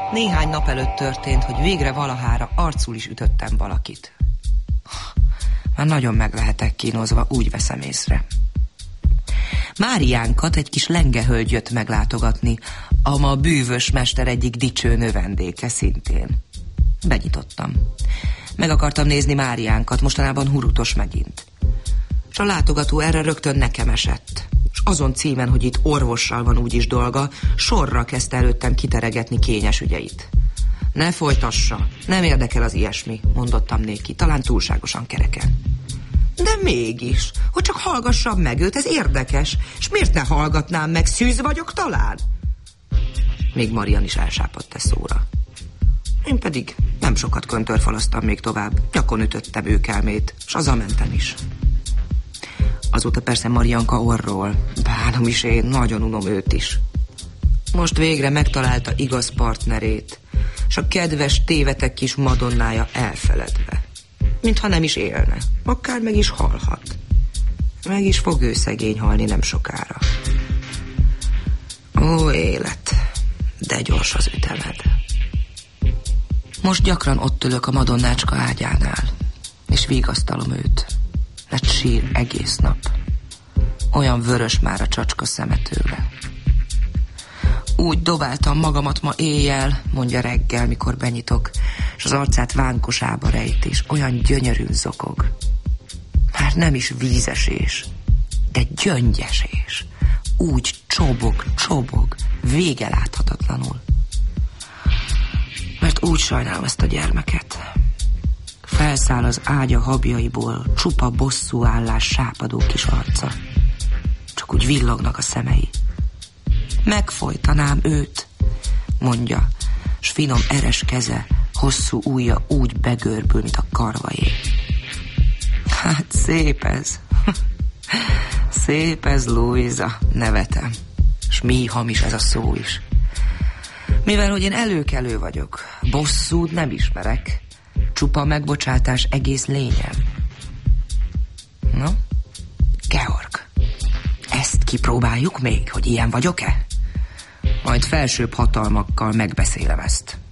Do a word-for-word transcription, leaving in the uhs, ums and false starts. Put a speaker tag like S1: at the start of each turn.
S1: Néhány nap előtt történt, hogy végre valahára arcul is ütöttem valakit. Már nagyon meg lehetek kínozva, úgy veszem észre. Máriánkat egy kis lengehölgy jött meglátogatni, a ma bűvös mester egyik dicső növendéke szintén. Benyitottam. Meg akartam nézni Máriánkat, mostanában hurutos megint. És a látogató erre rögtön nekem esett. És azon címen, hogy itt orvossal van úgyis dolga, sorra kezdte előttem kiteregetni kényes ügyeit. Ne folytassa, nem érdekel az ilyesmi, mondottam néki, talán túlságosan kereken. De mégis, hogy csak hallgassam meg őt, ez érdekes. És miért ne hallgatnám meg, szűz vagyok talán? Még Marian is elsápadt e szóra. Én pedig nem sokat köntörfalasztam még tovább, nyakon ütöttem őkelmét, s azamentem is. Azóta persze Marianka orról, bánom is én, nagyon unom őt is. Most végre megtalálta igaz partnerét, s a kedves tévetek kis madonnája elfeledve. Mintha nem is élne, akár meg is halhat. Meg is fog ő szegény halni nem sokára. Ó, élet, de gyors az ütemed. Most gyakran ott ülök a madonnácska ágyánál, és vigasztalom őt, mert sír egész nap. Olyan vörös már a csacska szeme tőle. Úgy dobáltam magamat ma éjjel, mondja reggel, mikor benyitok, és az arcát vánkosába rejt, és olyan gyönyörűn zokog. Már nem is vízesés, de gyöngyesés. Úgy csobog, csobog, vége láthatatlanul. Mert úgy sajnálom ezt a gyermeket. Felszáll az ágya habjaiból, csupa bosszúállás sápadó kis arca. Csak úgy villognak a szemei. Megfojtanám őt, mondja, s finom eres keze, hosszú ujja úgy begörbül, mint a karvajé. Hát szép ez. Szép ez, Louisa, nevetem. S mi hamis ez a szó is. Mivel, hogy én előkelő vagyok, bosszút nem ismerek, csupa megbocsátás egész lényem. No, Georg, ezt kipróbáljuk még, hogy ilyen vagyok-e? Majd felsőbb hatalmakkal megbeszélem ezt.